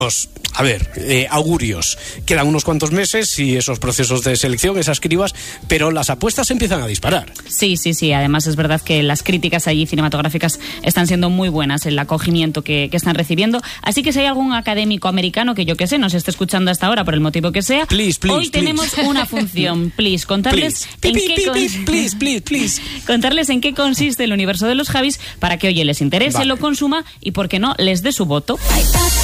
A ver, augurios. Quedan unos cuantos meses y esos procesos de selección, esas cribas, pero las apuestas empiezan a disparar. Sí. Además es verdad que las críticas allí cinematográficas están siendo muy buenas, el acogimiento que están recibiendo. Así que si hay algún académico americano que yo que sé, nos esté escuchando hasta ahora por el motivo que sea, hoy tenemos una función. Contarles en qué consiste el universo de los Javis para que, oye, les interese, lo consuma y, por qué no, les dé su voto.